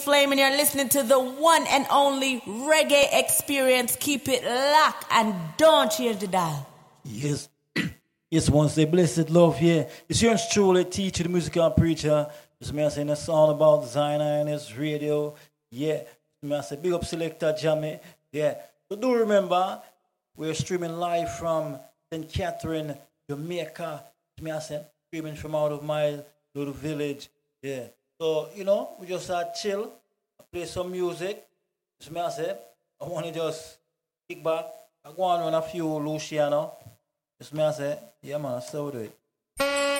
Flame, and you're listening to the one and only reggae experience. Keep it locked and don't change the dial. Yes. Yes, once the blessed love, yeah. It's yours truly, teacher, the musical preacher. It's me saying a song about Zion and his radio. Yeah. It's me say big up selector Jammy. Yeah. So do remember, we're streaming live from St. Catherine, Jamaica. It's me say streaming from out of my little village. Yeah. So, we just chill, play some music. It's me say, I want to just kick back. I go on a few Luciano. It's me say, yeah man, so do it.